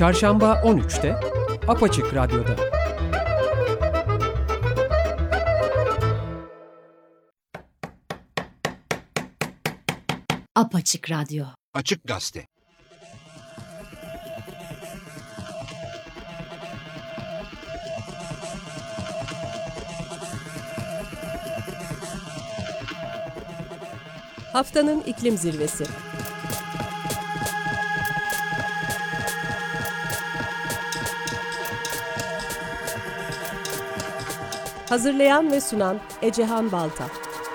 Çarşamba 13'te Apaçık Radyo'da. Apaçık Radyo. Açık Gazete. Haftanın iklim zirvesi. Hazırlayan ve sunan Ecehan Balta.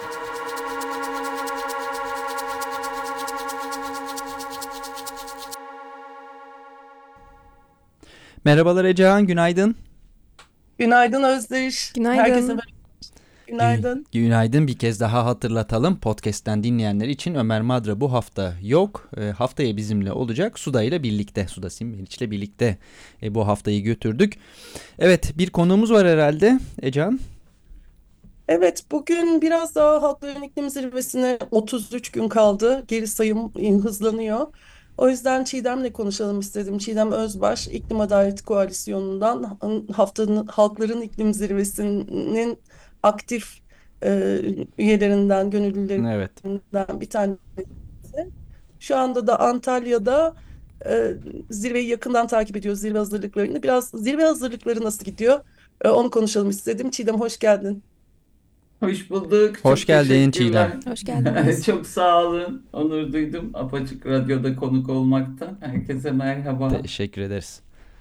Merhabalar Ecehan, günaydın. Günaydın Özdeş. Günaydın. Herkese günaydın. Günaydın, bir kez daha hatırlatalım. Podcast'ten dinleyenler için Ömer Madra bu hafta yok. Haftaya bizimle olacak. Suda ile birlikte, Suda Simeriç'le birlikte bu haftayı götürdük. Evet, bir konuğumuz var herhalde Ecehan. Evet, bugün biraz daha Halkların İklim Zirvesi'ne 33 gün kaldı. Geri sayım hızlanıyor. O yüzden Çiğdem'le konuşalım istedim. Çiğdem Özbaş, İklim Adaleti Koalisyonu'ndan haftanın Halkların İklim Zirvesi'nin aktif üyelerinden, Evet. gönüllülerinden bir tanesi. Şu anda da Antalya'da zirveyi yakından takip ediyoruz, zirve hazırlıklarını. Biraz zirve hazırlıkları nasıl gidiyor? Onu konuşalım istedim. Çiğdem hoş geldin. Hoş bulduk. Hoş Çok geldin teşekkürler. Çiğdem. Hoş geldiniz. Çok sağ olun. Onur duydum Apaçık Radyo'da konuk olmaktan. Herkese merhaba. Teşekkür ederiz.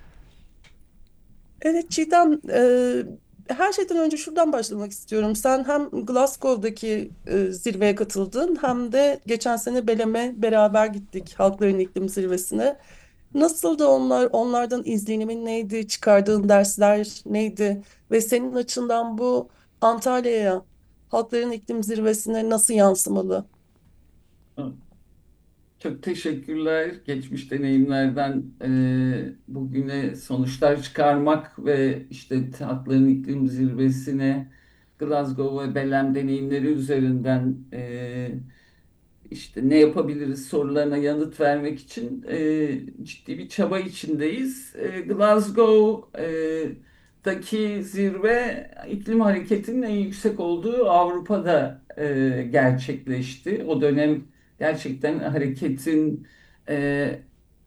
Evet Çiğdem, her şeyden önce şuradan başlamak istiyorum. Sen hem Glasgow'daki zirveye katıldın hem de geçen sene Belem'e beraber gittik Halkların İklim Zirvesi'ne. Nasıldı onlar? Onlardan izlenimin neydi? Çıkardığın dersler neydi? Ve senin açından bu Antalya'ya, Halkların İklim Zirvesi'ne nasıl yansımalı? Çok teşekkürler. Geçmiş deneyimlerden bugüne sonuçlar çıkarmak ve işte Halkların İklim Zirvesi'ne Glasgow ve Belem deneyimleri üzerinden işte ne yapabiliriz sorularına yanıt vermek için ciddi bir çaba içindeyiz. Glasgow'daki zirve iklim hareketinin en yüksek olduğu Avrupa'da gerçekleşti. O dönem gerçekten hareketin e,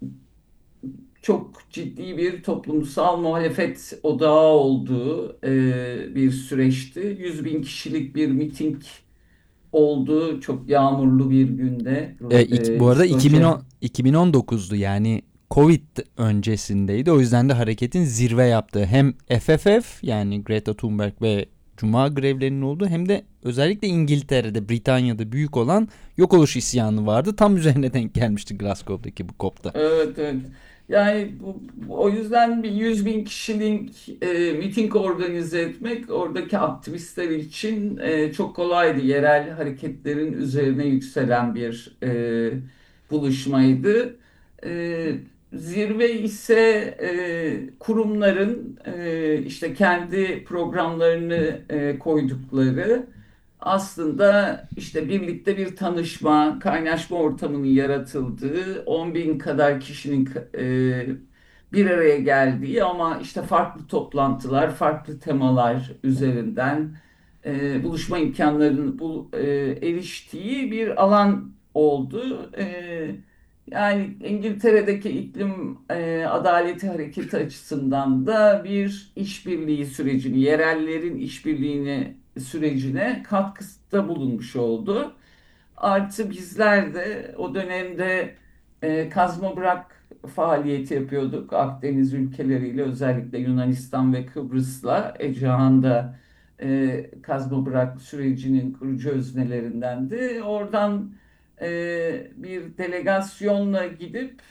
çok ciddi bir toplumsal muhalefet odağı olduğu bir süreçti. 100 bin kişilik bir miting oldu çok yağmurlu bir günde. Bu arada İskoçya. 2019'du, yani Covid öncesindeydi. O yüzden de hareketin zirve yaptığı hem FFF, yani Greta Thunberg ve Cuma grevlerinin olduğu, hem de özellikle İngiltere'de, Britanya'da büyük olan yok oluş isyanı vardı. Tam üzerine denk gelmişti Glasgow'daki bu COP'ta. Evet, evet. Yani o yüzden bir 100 bin kişilik miting organize etmek oradaki aktivistler için çok kolaydı. Yerel hareketlerin üzerine yükselen bir buluşmaydı. E, Zirve ise kurumların işte kendi programlarını koydukları, aslında işte birlikte bir tanışma, kaynaşma ortamının yaratıldığı, 10 bin kadar kişinin bir araya geldiği ama işte farklı toplantılar, farklı temalar üzerinden buluşma imkanlarının eriştiği bir alan oldu. Yani İngiltere'deki iklim adaleti hareketi açısından da bir işbirliği sürecini, yerellerin işbirliğini sürecine katkıda bulunmuş oldu. Artı bizler de o dönemde kazma bırak faaliyeti yapıyorduk Akdeniz ülkeleriyle, özellikle Yunanistan ve Kıbrıs'la. Ecehan da kazma bırak sürecinin kurucu öznelerindendi. Oradan bir delegasyonla gidip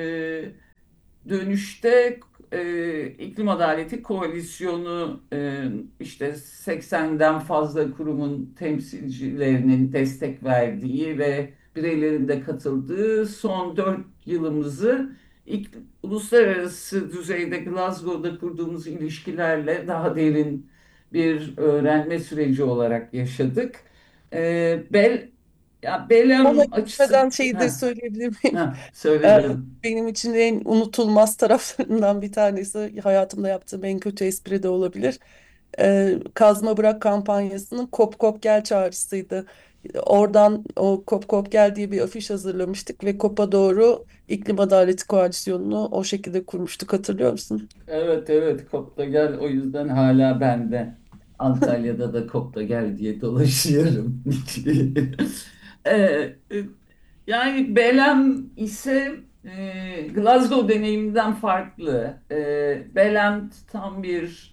dönüşte İklim Adaleti Koalisyonu, işte 80'den fazla kurumun temsilcilerinin destek verdiği ve bireylerin de katıldığı son 4 yılımızı uluslararası düzeyde Glasgow'da kurduğumuz ilişkilerle daha derin bir öğrenme süreci olarak yaşadık. Ya Ona Belem gitmeden açısı, şeyi de söyleyebilir miyim? söyle Ee, canım. Benim için en unutulmaz taraflarından bir tanesi, hayatımda yaptığım en kötü espri de olabilir. Kazma Bırak kampanyasının Kop Kop Gel çağrısıydı. Oradan o Kop Kop Gel diye bir afiş hazırlamıştık ve COP'a doğru İklim Adaleti Koalisyonu'nu o şekilde kurmuştuk, hatırlıyor musun? Evet, evet, Kopta gel, o yüzden hala bende. Antalya'da da Kopta gel diye dolaşıyorum. Ee, e, Yani Belem ise Glasgow deneyiminden farklı. Belem tam bir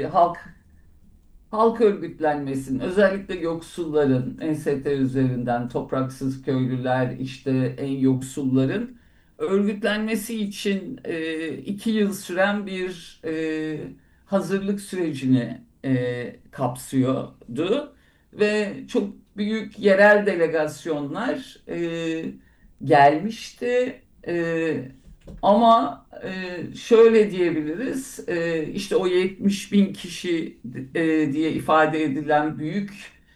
halk örgütlenmesinin, özellikle yoksulların, EST üzerinden topraksız köylüler, işte en yoksulların örgütlenmesi için 2 yıl süren bir hazırlık sürecini kapsıyordu ve çok büyük yerel delegasyonlar gelmişti. Ama şöyle diyebiliriz, işte o 70 bin kişi diye ifade edilen büyük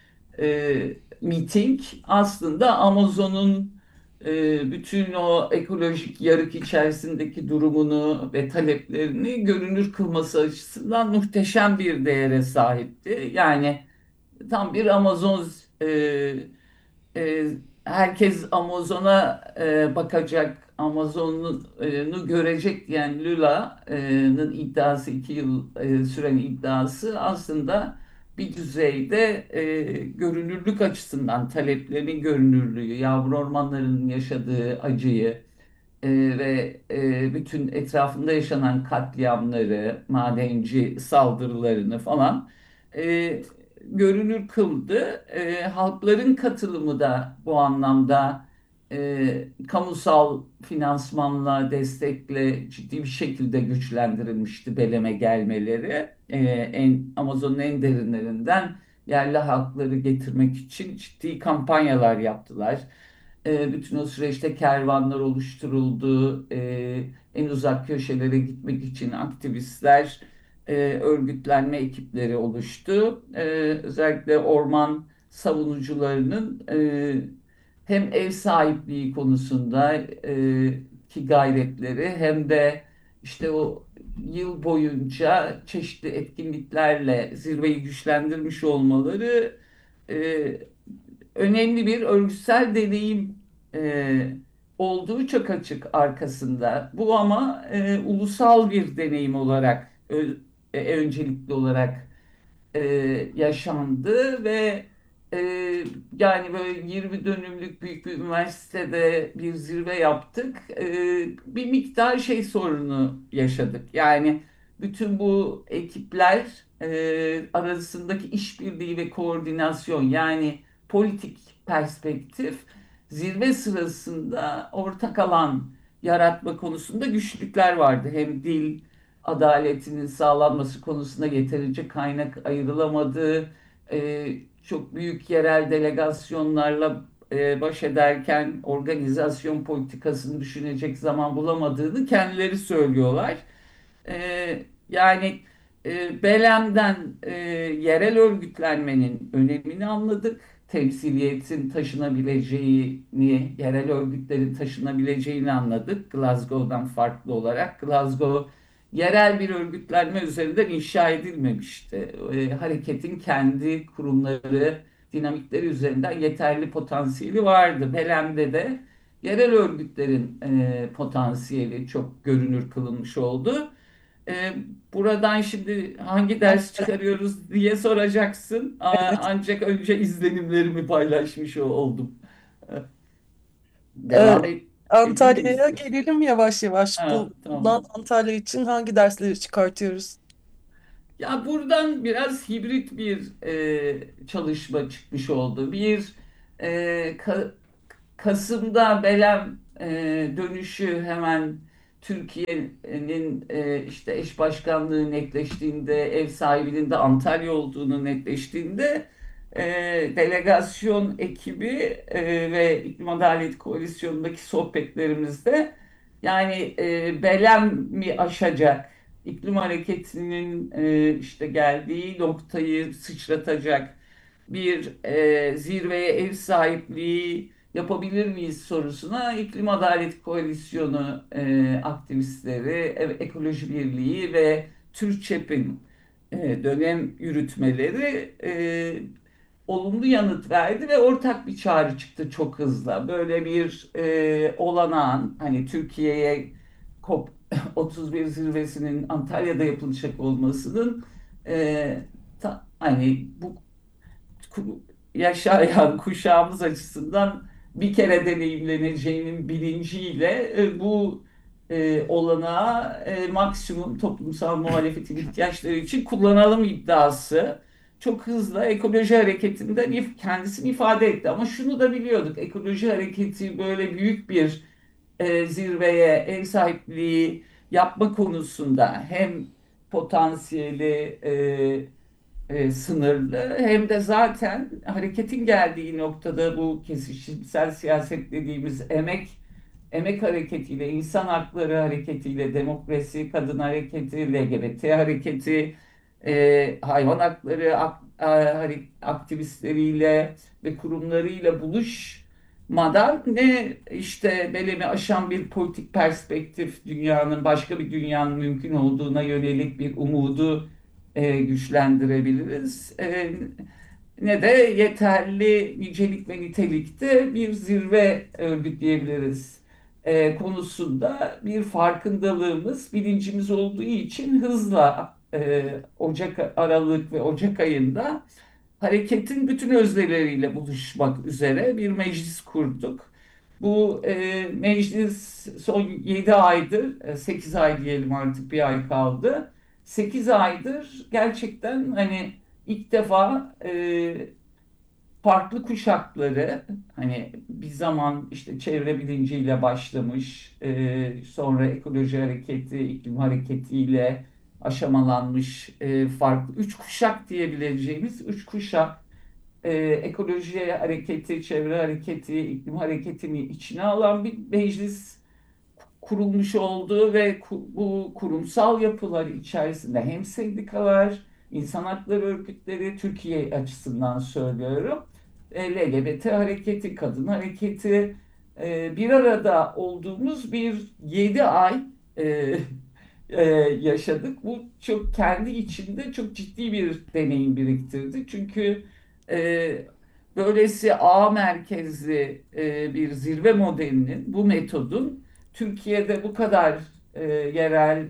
miting aslında Amazon'un bütün o ekolojik yarık içerisindeki durumunu ve taleplerini görünür kılması açısından muhteşem bir değere sahipti. Yani tam bir Amazon, e, e, herkes Amazon'a bakacak, Amazon'u görecek diyen Lula'nın iddiası, 2 yıl süren iddiası aslında bir düzeyde görünürlük açısından taleplerin görünürlüğü, yavru ormanların yaşadığı acıyı ve bütün etrafında yaşanan katliamları, madenci saldırılarını falan e, görünür kıldı. Halkların katılımı da bu anlamda kamusal finansmanla, destekle ciddi bir şekilde güçlendirilmişti Belem'e gelmeleri. Amazon'un en derinlerinden yerli halkları getirmek için ciddi kampanyalar yaptılar. Bütün o süreçte kervanlar oluşturuldu. En uzak köşelere gitmek için aktivistler, örgütlenme ekipleri oluştu. Özellikle orman savunucularının hem ev sahipliği konusunda ki gayretleri, hem de işte o yıl boyunca çeşitli etkinliklerle zirveyi güçlendirmiş olmaları e, önemli bir örgütsel deneyim olduğu çok açık arkasında. Bu ama ulusal bir deneyim olarak öncelikli olarak e, yaşandı ve e, yani böyle 20 dönümlük büyük bir üniversitede bir zirve yaptık. Bir miktar şey sorunu yaşadık. Yani bütün bu ekipler arasındaki işbirliği ve koordinasyon, yani politik perspektif, zirve sırasında ortak alan yaratma konusunda güçlükler vardı. Hem dil adaletinin sağlanması konusunda yeterince kaynak ayrılamadığı, çok büyük yerel delegasyonlarla baş ederken organizasyon politikasını düşünecek zaman bulamadığını kendileri söylüyorlar. Yani Belem'den yerel örgütlenmenin önemini anladık. Temsiliyetin taşınabileceğini, yerel örgütlerin taşınabileceğini anladık. Glasgow'dan farklı olarak. Glasgow yerel bir örgütlenme üzerinden inşa edilmemişti. Hareketin kendi kurumları, dinamikleri üzerinden yeterli potansiyeli vardı. Belem'de de yerel örgütlerin potansiyeli çok görünür kılınmış oldu. E, Buradan şimdi hangi ders çıkarıyoruz diye soracaksın. Evet. Ancak önce izlenimlerimi paylaşmış oldum. E, Ee, Devam edeyim mi Antalya'ya istiyorsun? gelelim yavaş yavaş. Ha, Bundan tamam. Antalya için hangi dersleri çıkartıyoruz? Ya buradan biraz hibrit bir çalışma çıkmış oldu. E, Ka- Kasım'da Belem dönüşü hemen Türkiye'nin işte eş başkanlığı netleştiğinde, ev sahibinin de Antalya olduğunu netleştiğinde e, delegasyon ekibi ve İklim Adalet Koalisyonu'ndaki sohbetlerimizde, yani Belem mi aşacak, iklim hareketinin işte geldiği noktayı sıçratacak bir zirveye ev sahipliği yapabilir miyiz sorusuna İklim Adalet Koalisyonu aktivistleri, Ekoloji Birliği ve TÜRÇEP'in dönem yürütmeleri olumlu yanıt verdi ve ortak bir çağrı çıktı çok hızlı. Böyle bir olanağın hani Türkiye'ye COP 31 zirvesinin Antalya'da yapılacak olmasının hani bu yaşayan kuşağımız açısından bir kere deneyimleneceğinin bilinciyle bu olanağı maksimum toplumsal muhalefetin ihtiyaçları için kullanalım iddiası çok hızlı ekoloji hareketinden kendisini ifade etti. Ama şunu da biliyorduk, ekoloji hareketi böyle büyük bir zirveye ev sahipliği yapma konusunda hem potansiyeli sınırlı hem de zaten hareketin geldiği noktada bu kesişimsel siyaset dediğimiz emek hareketiyle, insan hakları hareketiyle, demokrasi, kadın hareketi, LGBT hareketi, hayvan hakları aktivistleriyle ve kurumlarıyla buluşmadan ne işte belemi aşan bir politik perspektif, dünyanın başka bir dünyanın mümkün olduğuna yönelik bir umudu güçlendirebiliriz. Ne de yeterli nicelik ve nitelikte bir zirve örgütleyebiliriz konusunda bir farkındalığımız, bilincimiz olduğu için hızla Aralık ve Ocak ayında hareketin bütün özneleriyle buluşmak üzere bir meclis kurduk. Bu meclis son 7 aydır, 8 ay diyelim artık bir ay kaldı. 8 aydır gerçekten hani ilk defa farklı kuşakları hani bir zaman işte çevre bilinciyle başlamış, sonra ekoloji hareketi, iklim hareketiyle aşamalanmış farklı üç kuşak diyebileceğimiz üç kuşak ekoloji hareketi, çevre hareketi, iklim hareketini içine alan bir meclis kurulmuş olduğu ve bu kurumsal yapılar içerisinde hem sendikalar, insan hakları örgütleri, Türkiye açısından söylüyorum, LGBT hareketi, kadın hareketi bir arada olduğumuz bir 7 ay e, yaşadık. Bu çok kendi içinde çok ciddi bir deneyim biriktirdi. Çünkü e, böylesi ağ merkezli bir zirve modelinin, bu metodun Türkiye'de bu kadar yerel,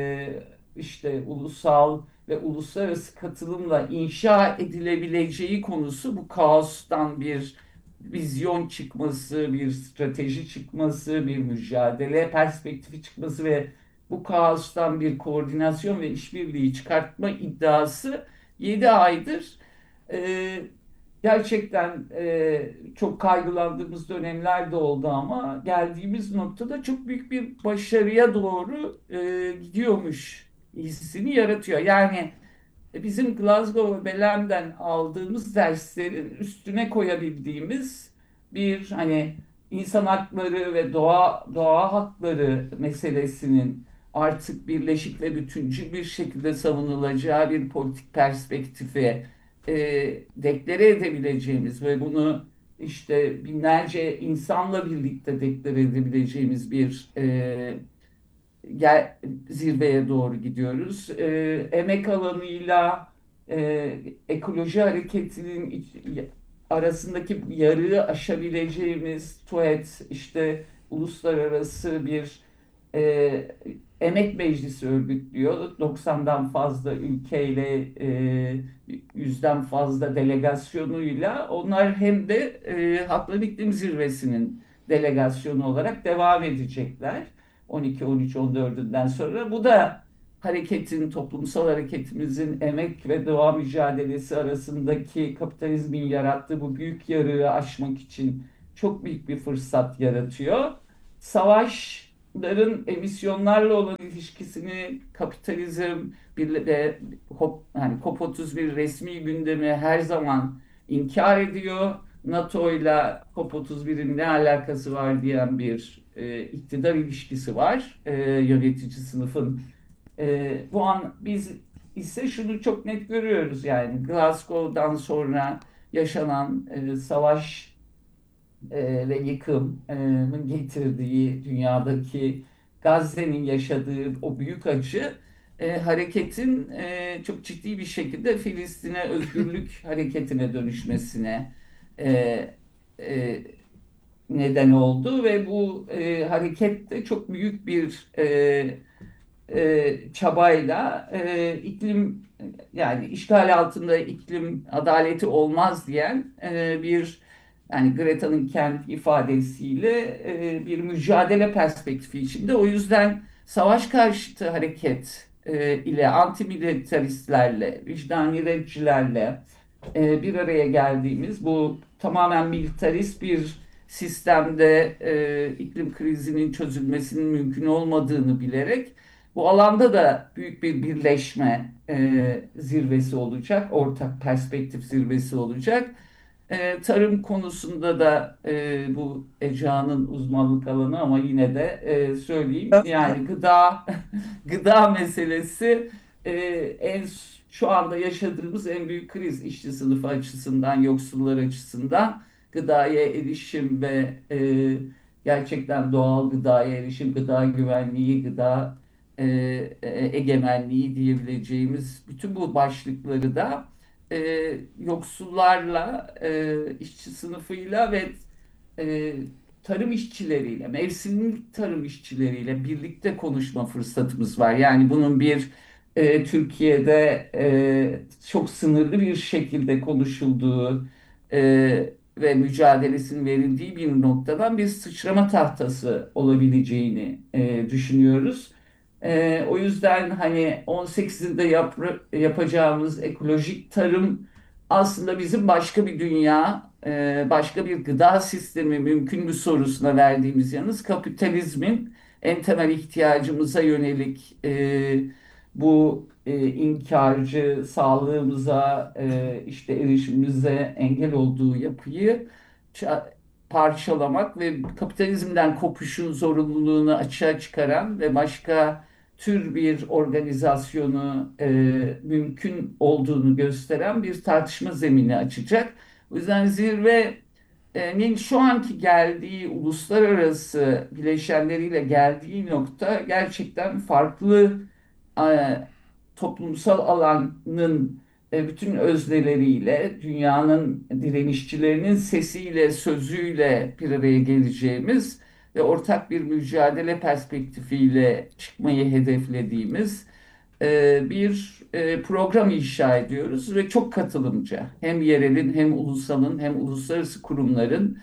işte ulusal ve uluslararası katılımla inşa edilebileceği konusu bu kaostan bir vizyon çıkması, bir strateji çıkması, bir mücadele perspektifi çıkması ve bu kaostan bir koordinasyon ve işbirliği çıkartma iddiası 7 aydır e, gerçekten çok kaygılandığımız dönemler de oldu ama geldiğimiz noktada çok büyük bir başarıya doğru gidiyormuş hissini yaratıyor. Yani bizim Glasgow ve Belem'den aldığımız derslerin üstüne koyabildiğimiz bir hani insan hakları ve doğa hakları meselesinin artık birleşik ve bütüncül bir şekilde savunulacağı bir politik perspektife deklare edebileceğimiz ve bunu işte binlerce insanla birlikte deklare edebileceğimiz bir gel, zirveye doğru gidiyoruz. Emek alanıyla ekoloji hareketinin arasındaki yarığı aşabileceğimiz TUET işte uluslararası bir e, emek meclisi örgütlüyor. 90'dan fazla ülkeyle 100'den fazla delegasyonuyla onlar hem de Haklar İklim Zirvesi'nin delegasyonu olarak devam edecekler. 12, 13, 14'ünden sonra. Bu da toplumsal hareketimizin emek ve doğa mücadelesi arasındaki kapitalizmin yarattığı bu büyük yarığı aşmak için çok büyük bir fırsat yaratıyor. Savaşların emisyonlarla olan ilişkisini kapitalizm bir de yani COP31 resmi gündemi her zaman inkar ediyor. NATO ile COP31'in ne alakası var diyen bir iktidar ilişkisi var yönetici sınıfın. Bu an biz ise şunu çok net görüyoruz yani Glasgow'dan sonra yaşanan savaş ve yıkımın getirdiği dünyadaki Gazze'nin yaşadığı o büyük acı hareketin çok ciddi bir şekilde Filistin'e özgürlük hareketine dönüşmesine e, e, neden oldu ve bu hareket de çok büyük bir çabayla yani işgal altında iklim adaleti olmaz diyen bir yani Greta'nın kendi ifadesiyle bir mücadele perspektifi içinde. O yüzden savaş karşıtı hareket ile antimilitaristlerle, vicdani redcilerle bir araya geldiğimiz bu tamamen militarist bir sistemde iklim krizinin çözülmesinin mümkün olmadığını bilerek bu alanda da büyük bir birleşme zirvesi olacak, ortak perspektif zirvesi olacak. Tarım konusunda da bu Ecehan'ın uzmanlık alanı ama yine de söyleyeyim yani gıda meselesi e, en şu anda yaşadığımız en büyük kriz işçi sınıfı açısından, yoksullar açısından gıdaya erişim ve gerçekten doğal gıdaya erişim, gıda güvenliği, gıda egemenliği diyebileceğimiz bütün bu başlıkları da yoksullarla, işçi sınıfıyla ve e, tarım işçileriyle, mevsimlik tarım işçileriyle birlikte konuşma fırsatımız var. Yani bunun bir Türkiye'de çok sınırlı bir şekilde konuşulduğu ve mücadelesinin verildiği bir noktadan bir sıçrama tahtası olabileceğini düşünüyoruz. O yüzden hani 18'inde yapacağımız ekolojik tarım aslında bizim başka bir dünya, başka bir gıda sistemi mümkün mü sorusuna verdiğimiz yanıt kapitalizmin en temel ihtiyacımıza yönelik bu inkarcı, sağlığımıza, işte erişimimize engel olduğu yapıyı ça- parçalamak ve kapitalizmden kopuşun zorunluluğunu açığa çıkaran ve başka tür bir organizasyonu mümkün olduğunu gösteren bir tartışma zemini açacak. O yüzden zirvenin şu anki geldiği uluslararası bileşenleriyle geldiği nokta gerçekten farklı e, toplumsal alanın bütün özneleriyle, dünyanın direnişçilerinin sesiyle, sözüyle bir araya geleceğimiz ve ortak bir mücadele perspektifiyle çıkmayı hedeflediğimiz bir program inşa ediyoruz ve çok katılımcı. Hem yerelin hem ulusalın hem uluslararası kurumların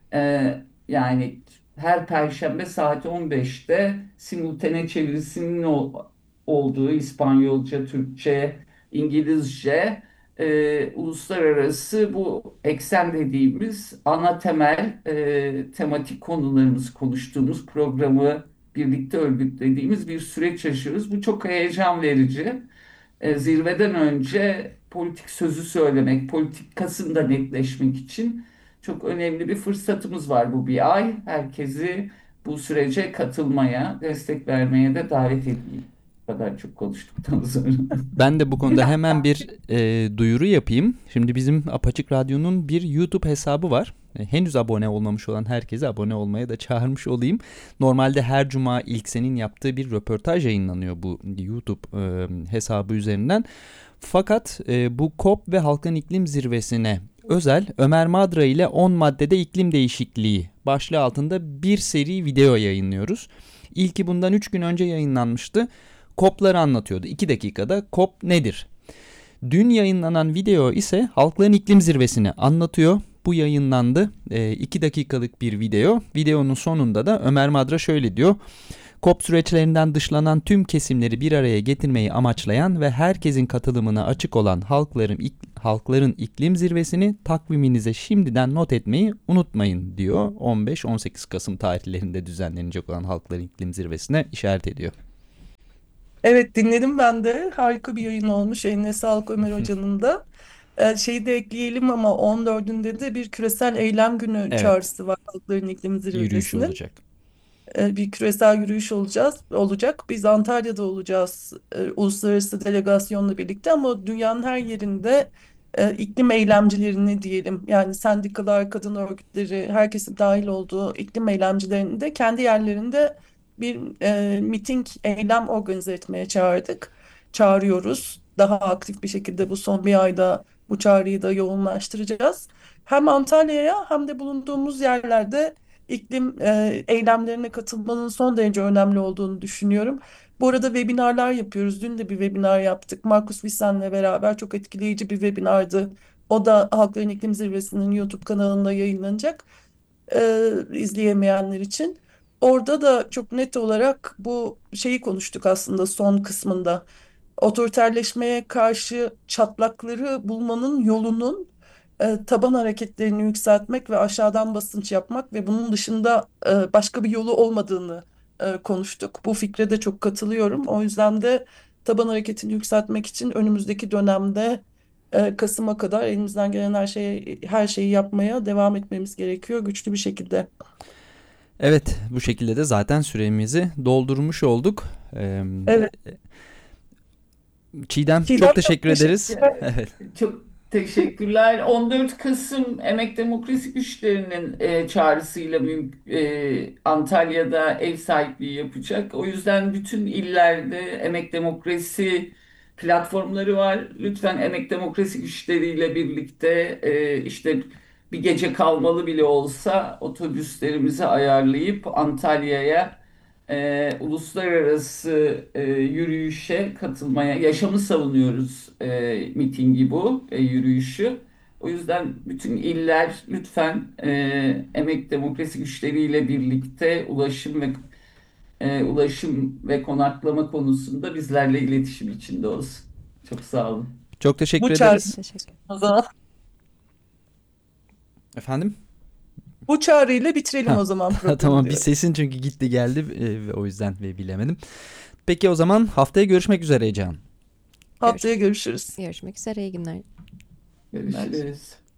yani her Perşembe saat 15'te simultane çevirisinin olduğu İspanyolca, Türkçe, İngilizce uluslararası bu eksen dediğimiz ana temel tematik konularımız konuştuğumuz programı birlikte örgütlediğimiz bir süreç yaşıyoruz. Bu çok heyecan verici. Zirveden önce politik sözü söylemek, politikasında netleşmek için çok önemli bir fırsatımız var bu bir ay. Herkesi bu sürece katılmaya, destek vermeye de davet edeyim. Bu kadar çok konuştuktan sonra. Ben de bu konuda hemen bir duyuru yapayım. Şimdi bizim Apaçık Radyo'nun bir YouTube hesabı var. Henüz abone olmamış olan herkese abone olmaya da çağırmış olayım. Normalde her cuma İlksen'in yaptığı bir röportaj yayınlanıyor bu YouTube hesabı üzerinden. Fakat bu COP ve Halkın İklim Zirvesi'ne özel Ömer Madra ile 10 maddede iklim değişikliği başlığı altında bir seri video yayınlıyoruz. İlki bundan 3 gün önce yayınlanmıştı. COP'ları anlatıyordu. 2 dakikada COP nedir? Dün yayınlanan video ise Halkların İklim Zirvesi'ni anlatıyor. Bu yayınlandı. 2 dakikalık bir video. Videonun sonunda da Ömer Madra şöyle diyor. COP süreçlerinden dışlanan tüm kesimleri bir araya getirmeyi amaçlayan ve herkesin katılımına açık olan halkların iklim zirvesini takviminize şimdiden not etmeyi unutmayın diyor. 15-18 Kasım tarihlerinde düzenlenecek olan Halkların İklim Zirvesi'ne işaret ediyor. Evet, dinledim ben de. Harika bir yayın olmuş. Eline sağlık Ömer Hoca'nın da. Şeyi de ekleyelim ama 14'ünde de bir küresel eylem günü Evet. çağrısı var Halkların İklim Yürüyüş Zirvesi'nin. olacak. Bir küresel yürüyüş olacak. Biz Antalya'da olacağız uluslararası delegasyonla birlikte ama dünyanın her yerinde iklim eylemcilerini diyelim, yani sendikalar, kadın örgütleri, herkesin dahil olduğu iklim eylemcilerini de kendi yerlerinde bir miting, eylem organize etmeye çağırıyoruz. Daha aktif bir şekilde bu son bir ayda bu çağrıyı da yoğunlaştıracağız. Hem Antalya'ya hem de bulunduğumuz yerlerde iklim eylemlerine katılmanın son derece önemli olduğunu düşünüyorum. Bu arada webinarlar yapıyoruz. Dün de bir webinar yaptık. Markus Wissen'le beraber çok etkileyici bir webinardı. O da Halkların İklim Zirvesi'nin YouTube kanalında yayınlanacak, izleyemeyenler için. Orada da çok net olarak bu şeyi konuştuk aslında son kısmında. Otoriterleşmeye karşı çatlakları bulmanın yolunun taban hareketlerini yükseltmek ve aşağıdan basınç yapmak ve bunun dışında başka bir yolu olmadığını konuştuk. Bu fikre de çok katılıyorum. O yüzden de taban hareketini yükseltmek için önümüzdeki dönemde Kasım'a kadar elimizden gelen her şeyi yapmaya devam etmemiz gerekiyor güçlü bir şekilde. Evet, bu şekilde de zaten süremizi doldurmuş olduk. Evet. Çiğdem, Çiğdem, çok teşekkür çok ederiz. teşekkürler. Evet. Çok teşekkürler. 14 Kasım Emek Demokrasi Güçleri'nin çağrısıyla Antalya'da ev sahipliği yapacak. O yüzden bütün illerde Emek Demokrasi platformları var. Lütfen Emek Demokrasi Güçleri'yle birlikte işte bir gece kalmalı bile olsa otobüslerimizi ayarlayıp Antalya'ya uluslararası yürüyüşe katılmaya, yaşamı savunuyoruz mitingi bu, yürüyüşü. O yüzden bütün iller lütfen emek demokrasi güçleriyle birlikte ulaşım ve konaklama konusunda bizlerle iletişim içinde olsun. Çok sağ olun. Çok teşekkür Bu çağrı ederiz. Teşekkür. o zaman. Efendim? Bu çağrıyla bitirelim Ha, o zaman programı Tamam, bir diyorum. sesin çünkü gitti geldi ve o yüzden bilemedim. Peki o zaman haftaya görüşmek üzere Ecehan. Haftaya görüşürüz. Görüşmek üzere. İyi günler. Görüşürüz.